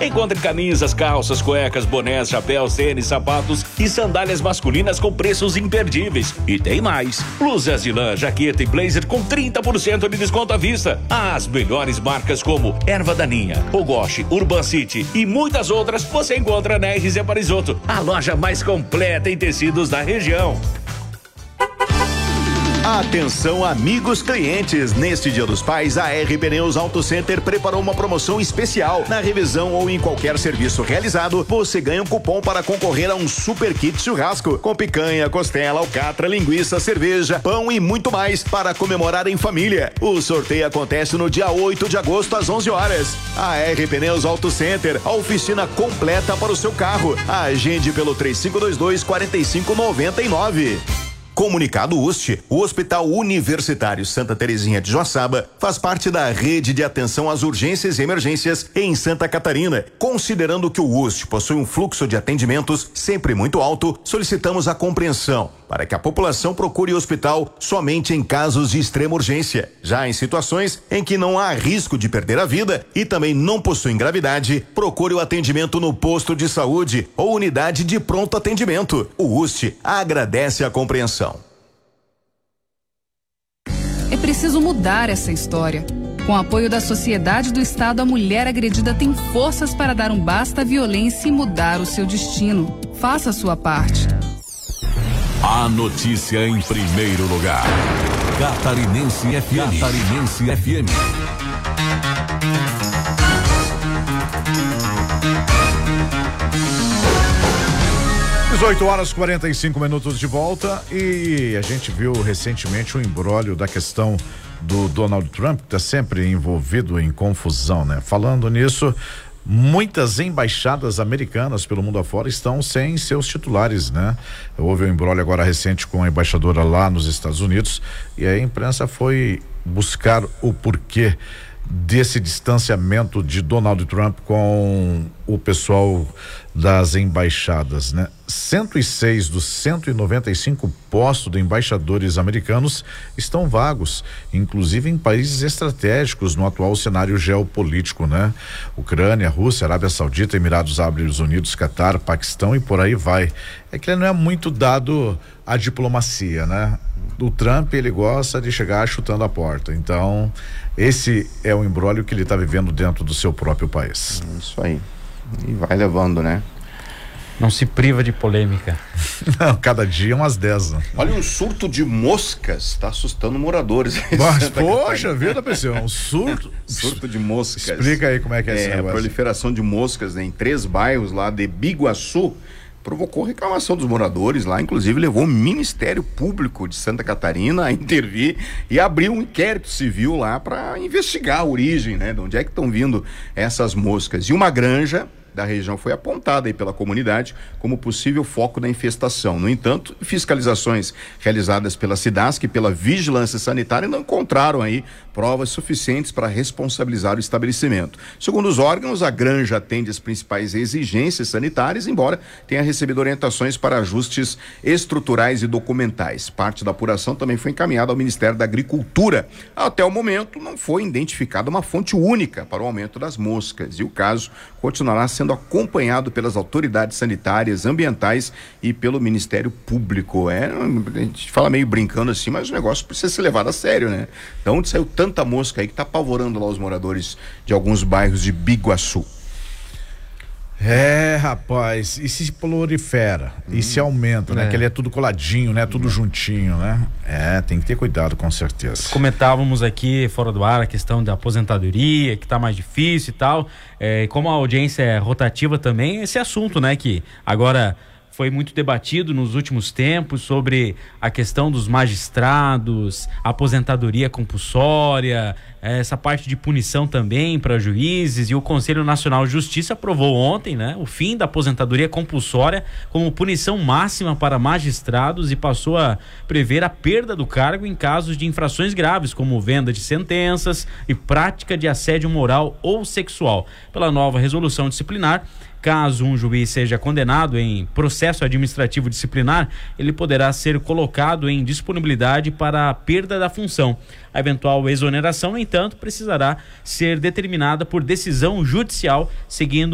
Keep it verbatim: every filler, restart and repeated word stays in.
Encontre camisas, calças, cuecas, bonés, chapéus, tênis, sapatos e sandálias masculinas com preços imperdíveis. E tem mais: blusas de lã, jaqueta e blazer com trinta por cento de desconto à vista. As melhores marcas como Erva Daninha, Ogoshi, Urban City e muitas outras você encontra na R Z Parisoto, a loja mais completa em tecidos da região. Atenção, amigos clientes, neste Dia dos Pais, a R Pneus Auto Center preparou uma promoção especial. Na revisão ou em qualquer serviço realizado, você ganha um cupom para concorrer a um super kit churrasco com picanha, costela, alcatra, linguiça, cerveja, pão e muito mais para comemorar em família. O sorteio acontece no dia oito de agosto às onze horas. A R Pneus Auto Center, a oficina completa para o seu carro. Agende pelo três cinco dois dois, quatro cinco nove nove. Comunicado U S T, o Hospital Universitário Santa Terezinha de Joaçaba faz parte da rede de atenção às urgências e emergências em Santa Catarina. Considerando que o U S T possui um fluxo de atendimentos sempre muito alto, solicitamos a compreensão para que a população procure o hospital somente em casos de extrema urgência. Já em situações em que não há risco de perder a vida e também não possui gravidade, procure o atendimento no posto de saúde ou unidade de pronto atendimento. O U S T agradece a compreensão. É preciso mudar essa história. Com o apoio da sociedade do Estado, a mulher agredida tem forças para dar um basta à violência e mudar o seu destino. Faça a sua parte. A notícia em primeiro lugar. Catarinense F M. Catarinense F M. dezoito horas e quarenta e cinco minutos de volta, e a gente viu recentemente o imbróglio da questão do Donald Trump, que está sempre envolvido em confusão, né? Falando nisso, muitas embaixadas americanas pelo mundo afora estão sem seus titulares, né? Houve um imbróglio agora recente com a embaixadora lá nos Estados Unidos e a imprensa foi buscar o porquê desse distanciamento de Donald Trump com o pessoal das embaixadas, né? cento e seis dos cento e noventa e cinco postos de embaixadores americanos estão vagos, inclusive em países estratégicos no atual cenário geopolítico, né? Ucrânia, Rússia, Arábia Saudita, Emirados Árabes Unidos, Catar, Paquistão e por aí vai. É que ele não é muito dado à diplomacia, né? O Trump, ele gosta de chegar chutando a porta, então esse é o imbróglio que ele está vivendo dentro do seu próprio país. Isso aí, e vai levando, né? Não se priva de polêmica. Não, cada dia umas dez. Né? Olha, um surto de moscas está assustando moradores. Mas, poxa vida, pessoal, um surto. Surto de moscas. Explica aí como é que é, é esse negócio. A proliferação de moscas, né, em três bairros lá de Biguaçu provocou reclamação dos moradores lá, inclusive levou o Ministério Público de Santa Catarina a intervir e abrir um inquérito civil lá para investigar a origem, né, de onde é que estão vindo essas moscas. E uma granja da região foi apontada aí pela comunidade como possível foco da infestação. No entanto, fiscalizações realizadas pela SIDASC e pela Vigilância Sanitária não encontraram aí provas suficientes para responsabilizar o estabelecimento. Segundo os órgãos, a granja atende às principais exigências sanitárias, embora tenha recebido orientações para ajustes estruturais e documentais. Parte da apuração também foi encaminhada ao Ministério da Agricultura. Até o momento, não foi identificada uma fonte única para o aumento das moscas e o caso continuará sendo acompanhado pelas autoridades sanitárias, ambientais e pelo Ministério Público. É, a gente fala meio brincando assim, mas o negócio precisa ser levado a sério, né? De onde saiu tanta mosca aí que tá apavorando lá os moradores de alguns bairros de Biguaçu? É, rapaz, e se prolifera, hum. e se aumenta, né? É. Que ele é tudo coladinho, né? Tudo hum. juntinho, né? É, tem que ter cuidado, com certeza. Comentávamos aqui, fora do ar, a questão da aposentadoria, que tá mais difícil e tal, é, como a audiência é rotativa também, esse assunto, né? Que agora foi muito debatido nos últimos tempos sobre a questão dos magistrados, aposentadoria compulsória, essa parte de punição também para juízes, e o Conselho Nacional de Justiça aprovou ontem, né, o fim da aposentadoria compulsória como punição máxima para magistrados e passou a prever a perda do cargo em casos de infrações graves, como venda de sentenças e prática de assédio moral ou sexual. Pela nova resolução disciplinar, caso um juiz seja condenado em processo administrativo disciplinar, ele poderá ser colocado em disponibilidade para a perda da função. A eventual exoneração, no entanto, precisará ser determinada por decisão judicial, seguindo